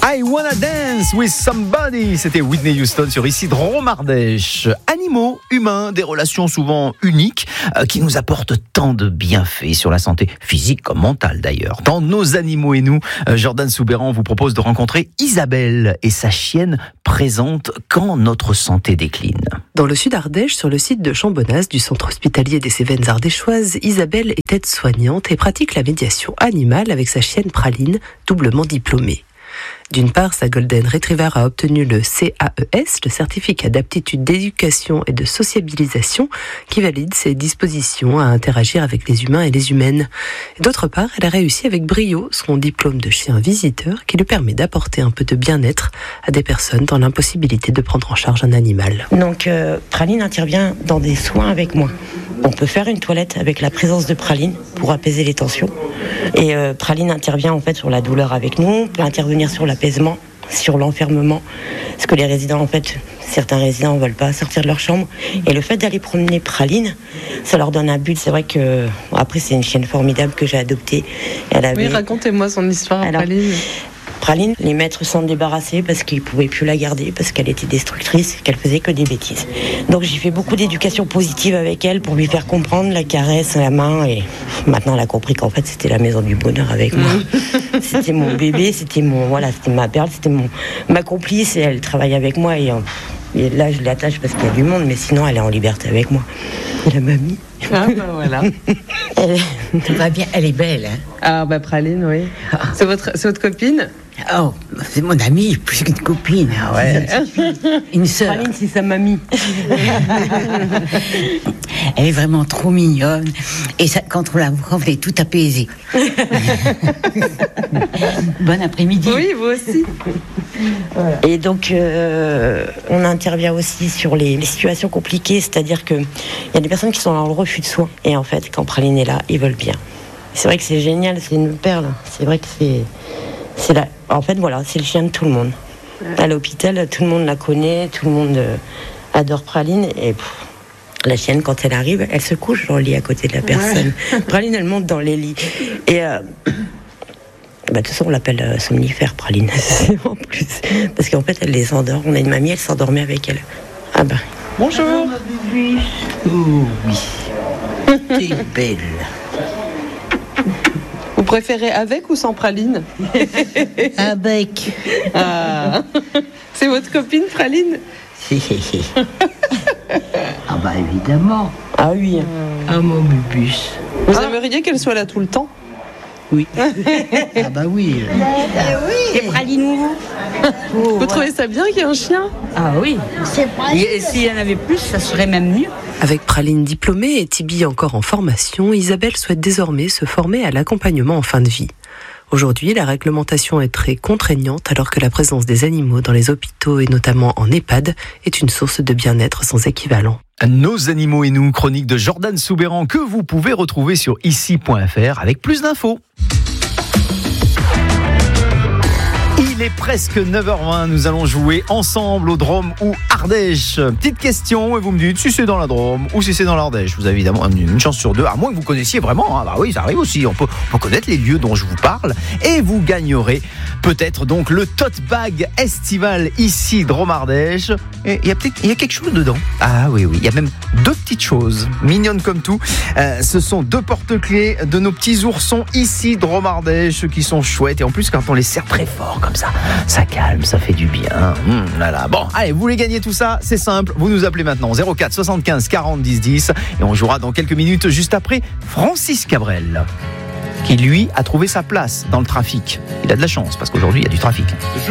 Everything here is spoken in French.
I Wanna Dance with Somebody, c'était Whitney Houston sur Ici Drôme-Ardèche. Animaux, humains, des relations souvent uniques qui nous apportent tant de bienfaits sur la santé physique comme mentale d'ailleurs. Dans Nos animaux et nous, Jordan Soubeyran vous propose de rencontrer Isabelle et sa chienne présente quand notre santé décline. Dans le sud Ardèche, sur le site de Chambonas du centre hospitalier des Cévennes ardéchoises, Isabelle est aide-soignante et pratique la médiation animale avec sa chienne Praline, doublement diplômée. D'une part, sa Golden Retriever a obtenu le CAES, le certificat d'aptitude d'éducation et de sociabilisation, qui valide ses dispositions à interagir avec les humains et les humaines. Et d'autre part, elle a réussi avec brio son diplôme de chien visiteur qui lui permet d'apporter un peu de bien-être à des personnes dans l'impossibilité de prendre en charge un animal. Donc, Praline intervient dans des soins avec moi. On peut faire une toilette avec la présence de Praline pour apaiser les tensions. Et Praline intervient en fait sur la douleur avec nous, on peut intervenir sur l'apaisement, sur l'enfermement, parce que les résidents en fait, certains résidents ne veulent pas sortir de leur chambre. Et le fait d'aller promener Praline, ça leur donne un but. C'est vrai que après c'est une chienne formidable que j'ai adoptée. Oui, racontez-moi son histoire, Praline. Praline, les maîtres s'en débarrassaient parce qu'ils ne pouvaient plus la garder, parce qu'elle était destructrice, qu'elle faisait que des bêtises. Donc j'ai fait beaucoup d'éducation positive avec elle pour lui faire comprendre la caresse, la main. Et maintenant elle a compris qu'en fait c'était la maison du bonheur avec moi. C'était mon bébé, c'était ma perle, c'était ma complice et elle travaille avec moi. Et là je l'attache parce qu'il y a du monde, mais sinon elle est en liberté avec moi. La mamie. Ah bah voilà. Tout va bien, elle est belle. Hein. Ah bah Praline, oui. C'est votre copine ? Oh, c'est mon amie, plus qu'une copine. Ah ouais. Une sœur. Praline, c'est sa mamie. Elle est vraiment trop mignonne. Et ça, quand on la voit, on est tout apaisé. Bon après-midi. Oui, vous aussi. Voilà. Et donc, on intervient aussi sur les situations compliquées, c'est-à-dire qu'il y a des personnes qui sont dans le refus de soins. Et en fait, quand Praline est là, ils veulent bien. C'est vrai que c'est génial, c'est une perle. C'est vrai que c'est là. En fait, voilà, c'est le chien de tout le monde. À l'hôpital, tout le monde la connaît, tout le monde adore Praline. Et la chienne, quand elle arrive, elle se couche dans le lit à côté de la personne. Ouais. Praline, elle monte dans les lits. Et de toute façon, on l'appelle somnifère, Praline. En plus. Parce qu'en fait, elle les endort. On a une mamie, elle s'endormait avec elle. Ah bah. Bonjour. Oh oui. T'es belle. Vous préférez avec ou sans Praline ? Avec. Ah. C'est votre copine Praline ? Ah bah évidemment. Ah oui. Ah mon bubus. Vous aimeriez qu'elle soit là tout le temps ? Oui. Ah bah oui. Et Praline. Vous trouvez ça bien qu'il y ait un chien ? Ah oui. Et s'il y en avait plus, ça serait même mieux. Avec Praline diplômée et Tibi encore en formation, Isabelle souhaite désormais se former à l'accompagnement en fin de vie. Aujourd'hui, la réglementation est très contraignante alors que la présence des animaux dans les hôpitaux et notamment en EHPAD est une source de bien-être sans équivalent. Nos animaux et nous, chronique de Jordan Soubeyran que vous pouvez retrouver sur ici.fr avec plus d'infos. Il est presque 9h20, nous allons jouer ensemble au Drôme ou Ardèche. Petite question et vous me dites si c'est dans la Drôme ou si c'est dans l'Ardèche. Vous avez évidemment une chance sur deux, à moins que vous connaissiez vraiment. Hein. Bah oui, ça arrive aussi, on peut connaître les lieux dont je vous parle. Et vous gagnerez peut-être donc le tote bag estival ici Drôme-Ardèche. Et il y a quelque chose dedans. Ah oui, il y a même deux petites choses, mignonnes comme tout. Ce sont deux porte-clés de nos petits oursons ici Drôme-Ardèche qui sont chouettes. Et en plus, quand on les serre très fort comme ça calme, ça fait du bien. Bon, allez, vous voulez gagner tout ça, c'est simple, vous nous appelez maintenant 04 75 40 10 10 et on jouera dans quelques minutes juste après Francis Cabrel qui lui a trouvé sa place dans le trafic. Il a de la chance parce qu'aujourd'hui il y a du trafic.